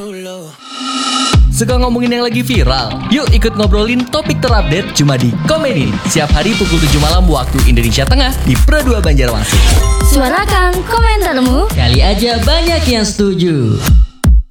Suka ngomongin yang lagi viral? Yuk ikut ngobrolin topik terupdate cuma di Komedi. Setiap hari pukul 7 malam waktu Indonesia Tengah di Pro 2 Banjarmasin. Suarakan komentarmu. Kali aja banyak yang setuju.